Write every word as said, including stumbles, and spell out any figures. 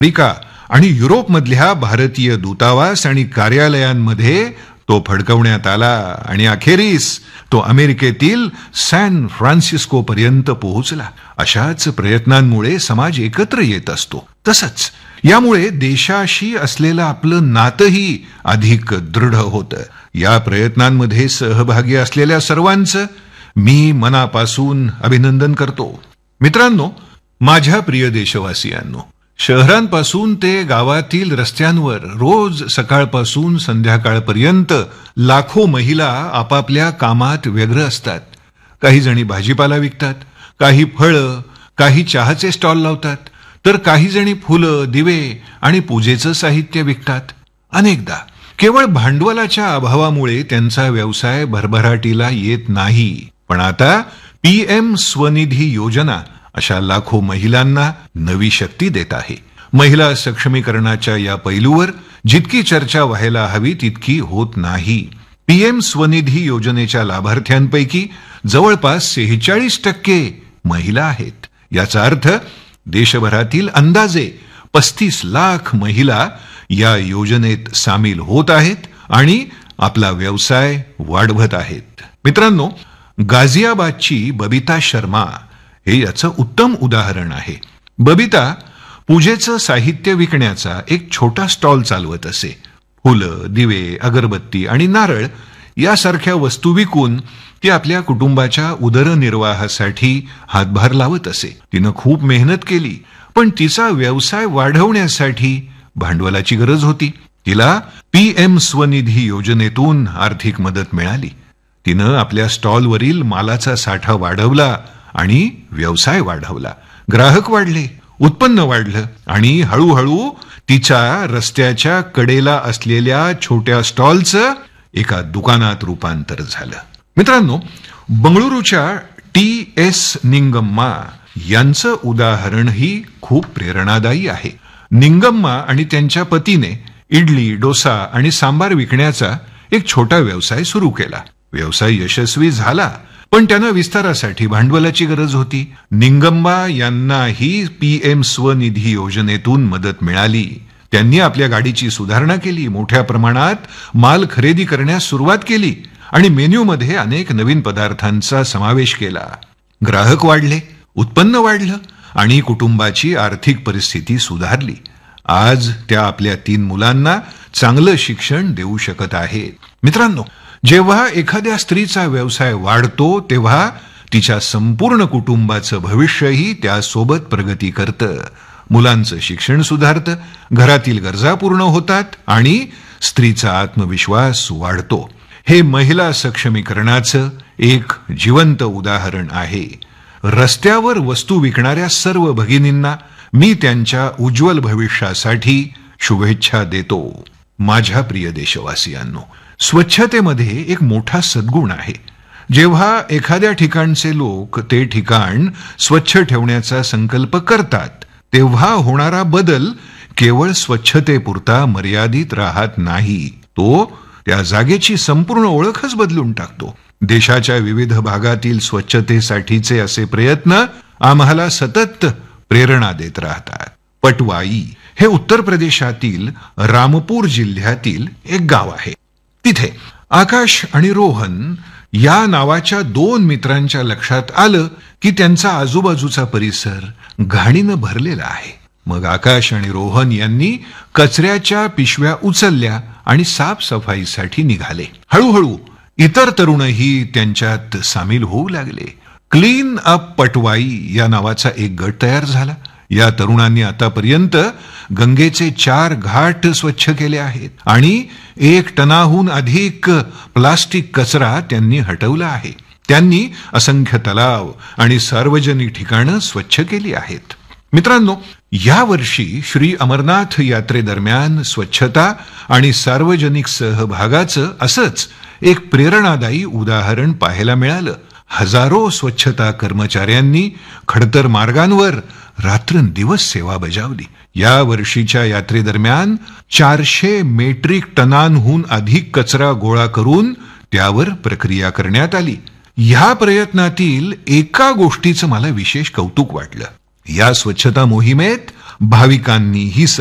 America आणि युरोपमधल्या भारतीय दूतावास आणि कार्यालयांमध्ये तो फडकवण्यात आला आणि अखेरीस तो अमेरिकेतील सॅन फ्रान्सिस्को पर्यंत पोहोचला. अशाच प्रयत्नांमुळे समाज एकत्र येत असतो. तसंच यामुळे देशाशी असलेलं आपलं नातंही अधिक दृढ होतं. या प्रयत्नांमध्ये सहभागी असलेल्या सर्वांचं मी मनापासून अभिनंदन करतो. मित्रांनो, माझ्या प्रिय देशवासियांनो, शहरांपासून ते गावातील रस्त्यांवर रोज सकाळपासून संध्याकाळपर्यंत लाखो महिला आपापल्या कामात व्यग्र असतात. काही जणी भाजीपाला विकतात, काही फळं, काही चहाचे स्टॉल लावतात, तर काही जणी फुलं, दिवे आणि पूजेचं साहित्य विकतात. अनेकदा केवळ भांडवलाच्या अभावामुळे त्यांचा व्यवसाय भरभराटीला येत नाही. पण आता पीएम स्वनिधी योजना अशा लाखो महिलांना नवी शक्ती देत आहे. महिला सक्षमीकरणाच्या या पैलूवर जितकी चर्चा व्हायला हवी तितकी होत नाही. पीएम स्वनिधी योजनेच्या लाभार्थ्यांपैकी जवळपास सेहेचाळीस टक्के महिला आहेत. याचा अर्थ देशभरातील अंदाजे पस्तीस लाख महिला या योजनेत सामील होत आहेत आणि आपला व्यवसाय वाढवत आहेत. मित्रांनो, गाझियाबादची बबिता शर्मा हे याचं उत्तम उदाहरण आहे. बबिता पूजेचं साहित्य विकण्याचा एक छोटा स्टॉल चालवत असे. फुलं, दिवे, अगरबत्ती आणि नारळ यासारख्या वस्तू विकून ती आपल्या कुटुंबाच्या उदरनिर्वाहासाठी हातभार लावत असे. तिनं खूप मेहनत केली, पण तिचा व्यवसाय वाढवण्यासाठी भांडवलाची गरज होती. तिला पीएम स्वनिधी योजनेतून आर्थिक मदत मिळाली. तिनं आपल्या स्टॉलवरील मालाचा साठा वाढवला आणि व्यवसाय वाढवला. ग्राहक वाढले, उत्पन्न वाढलं आणि हळूहळू तिच्या रस्त्याच्या कडेला असलेल्या छोट्या स्टॉलचं एका दुकानात रूपांतर झालं. मित्रांनो, बंगळुरूच्या टी एस निंगम्मा यांचं उदाहरणही खूप प्रेरणादायी आहे. निंगम्मा आणि त्यांच्या पतीने इडली, डोसा आणि सांबार विकण्याचा एक छोटा व्यवसाय सुरू केला. व्यवसाय यशस्वी झाला, पण त्यांना विस्तारासाठी भांडवलाची गरज होती. निंगम्बा यांनाही पीएम स्वनिधी योजनेतून मदत मिळाली. त्यांनी आपल्या गाडीची सुधारणा केली, मोठ्या प्रमाणात माल खरेदी करण्यास सुरुवात केली आणि मेन्यूमध्ये अनेक नवीन पदार्थांचा समावेश केला. ग्राहक वाढले, उत्पन्न वाढलं आणि कुटुंबाची आर्थिक परिस्थिती सुधारली. आज त्या आपल्या तीन मुलांना चांगलं शिक्षण देऊ शकत आहेत. मित्रांनो, जेव्हा एखाद्या स्त्रीचा व्यवसाय वाढतो तेव्हा तिच्या संपूर्ण कुटुंबाचं भविष्यही त्यासोबत प्रगती करतं. मुलांचं शिक्षण सुधारतं, घरातील गरजा पूर्ण होतात आणि स्त्रीचा आत्मविश्वास वाढतो. हे महिला सक्षमीकरणाचं एक जिवंत उदाहरण आहे. रस्त्यावर वस्तू विकणाऱ्या सर्व भगिनींना मी त्यांच्या उज्ज्वल भविष्यासाठी शुभेच्छा देतो. माझ्या प्रिय देशवासियांनो, स्वच्छतेमध्ये एक मोठा सद्गुण आहे. जेव्हा एखाद्या ठिकाणचे लोक ते ठिकाण स्वच्छ ठेवण्याचा संकल्प करतात तेव्हा होणारा बदल केवळ स्वच्छतेपुरता मर्यादित राहत नाही, तो त्या जागेची संपूर्ण ओळखच बदलून टाकतो. देशाच्या विविध भागातील स्वच्छतेसाठीचे असे प्रयत्न आम्हाला सतत प्रेरणा देत राहतात. पटवाई हे उत्तर प्रदेशातील रामपूर जिल्ह्यातील एक गाव आहे. तिथे आकाश आणि रोहन या नावाच्या दोन मित्रांच्या लक्षात आलं की त्यांचा आजूबाजूचा परिसर घाणीनं भरलेला आहे. मग आकाश आणि रोहन यांनी कचऱ्याच्या पिशव्या उचलल्या आणि साफसफाईसाठी निघाले. हळूहळू इतर तरुणही त्यांच्यात सामील होऊ लागले. क्लीन अप पटवाई या नावाचा एक गट तयार झाला. या तरुणांनी आतापर्यंत गंगेचे चार घाट स्वच्छ केले आहेत आणि एक टनाहून अधिक प्लास्टिक कचरा त्यांनी हटवला आहे. त्यांनी असंख्य तलाव आणि सार्वजनिक ठिकाणं स्वच्छ केली आहेत. मित्रांनो, या वर्षी श्री अमरनाथ यात्रेदरम्यान स्वच्छता आणि सार्वजनिक सहभागाचं असंच एक प्रेरणादायी उदाहरण पाहायला मिळालं. हजारो स्वच्छता कर्मचाऱ्यांनी खडतर मार्गांवर रात्रंदिवस सेवा बजावली. या वर्षीच्या यात्रेदरम्यान चारशे मेट्रिक टनांहून अधिक कचरा गोळा करून त्यावर प्रक्रिया करण्यात आली. ह्या प्रयत्नातील एका गोष्टीचं मला विशेष कौतुक वाटलं. या स्वच्छता मोहिमेत भाविकांनीही